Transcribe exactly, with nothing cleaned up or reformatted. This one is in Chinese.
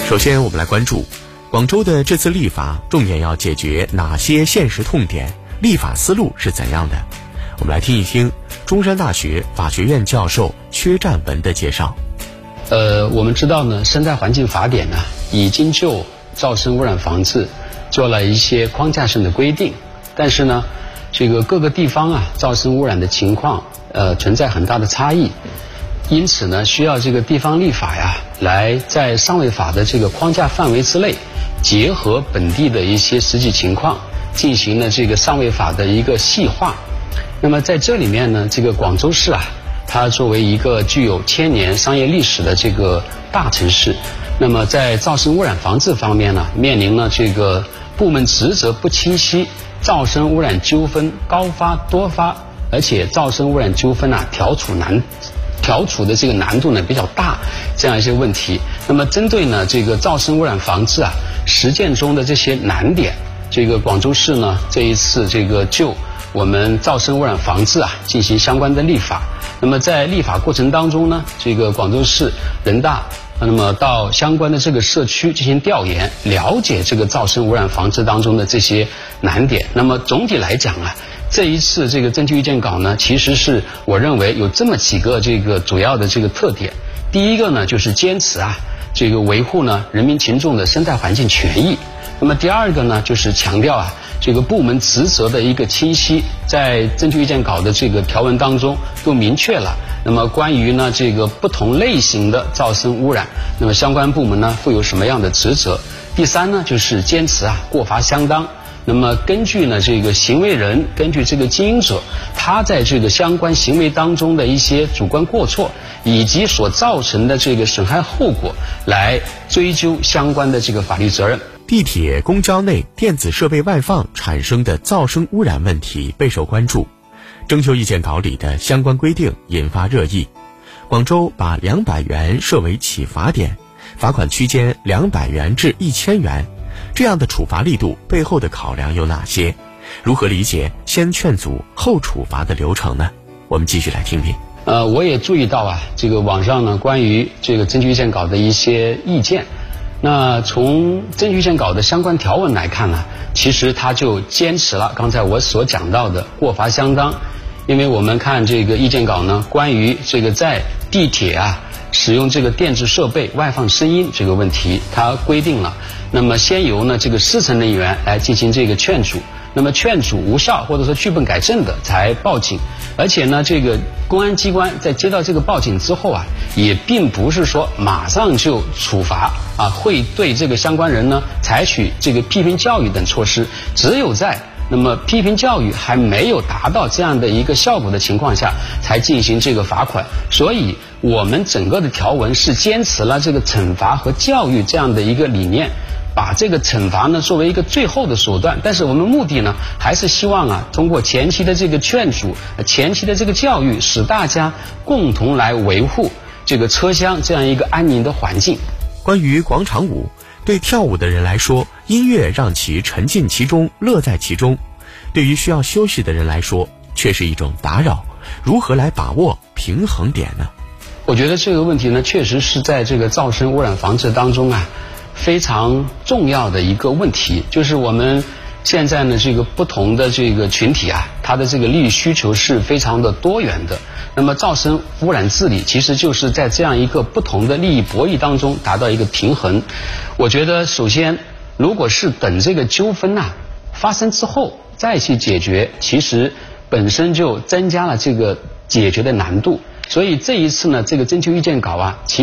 首先我们来关注广州的这次立法重点要解决哪些现实痛点，立法思路是怎样的。我们来听一听中山大学法学院教授薛占文的介绍。 呃，我们知道呢，生态环境法典呢已经就噪声污染防治做了一些框架性的规定，但是呢，这个各个地方啊噪声污染的情况呃存在很大的差异，因此呢，需要这个地方立法呀，来在上位法的这个框架范围之内，结合本地的一些实际情况，进行了这个上位法的一个细化。那么在这里面呢，这个广州市啊，它作为一个具有千年商业历史的这个大城市，那么在噪声污染防治方面呢，面临了这个部门职责不清晰、噪声污染纠纷高发多发，而且噪声污染纠纷啊调处难调处的这个难度呢比较大，这样一些问题。那么针对呢这个噪声污染防治啊实践中的这些难点，这个广州市呢这一次这个就我们噪声污染防治啊进行相关的立法。那么在立法过程当中呢，这个广州市人大那么到相关的这个社区进行调研，了解这个噪声污染防治当中的这些难点。那么总体来讲啊，这一次这个征求意见稿呢，其实是我认为有这么几个这个主要的这个特点。第一个呢，就是坚持啊这个维护呢人民群众的生态环境权益。那么第二个呢，就是强调啊这个部门职责的一个清晰，在征求意见稿的这个条文当中都明确了。那么关于呢这个不同类型的噪声污染，那么相关部门呢负有什么样的职责？第三呢，就是坚持啊过罚相当。那么根据呢这个行为人，根据这个经营者，他在这个相关行为当中的一些主观过错以及所造成的这个损害后果，来追究相关的这个法律责任。 地铁、公交内电子设备外放产生的噪声污染问题备受关注，征求意见稿里的相关规定引发热议。广州把两百元设为起罚点，罚款区间两百元至一千元，这样的处罚力度背后的考量有哪些？如何理解先劝阻后处罚的流程呢？我们继续来听听。 呃，我也注意到啊，这个网上呢关于这个征求意见稿的一些意见。那从征求意见稿的相关条文来看呢，其实他就坚持了刚才我所讲到的过罚相当。因为我们看这个意见稿呢，关于这个在地铁啊使用这个电子设备外放声音这个问题，它规定了，那么先由呢这个司乘人员来进行这个劝阻，那么劝阻无效或者说据本改正的才报警。而且呢，这个公安机关在接到这个报警之后啊，也并不是说马上就处罚啊，会对这个相关人呢采取这个批评教育等措施，只有在那么批评教育还没有达到这样的一个效果的情况下，才进行这个罚款。所以我们整个的条文是坚持了这个惩罚和教育这样的一个理念，把这个惩罚呢作为一个最后的手段，但是我们目的呢还是希望啊通过前期的这个劝阻、前期的这个教育，使大家共同来维护这个车厢这样一个安宁的环境。 关于广场舞，对跳舞的人来说，音乐让其沉浸其中，乐在其中；对于需要休息的人来说，却是一种打扰。如何来把握平衡点呢？ 我觉得这个问题呢，确实是在这个噪声污染防治当中啊非常重要的一个问题。就是我们现在呢这个不同的这个群体啊，它的这个利益需求是非常的多元的。那么噪声污染治理其实就是在这样一个不同的利益博弈当中达到一个平衡。我觉得首先，如果是等这个纠纷啊发生之后再去解决，其实本身就增加了这个解决的难度。所以这一次呢，这个征求意见稿啊，其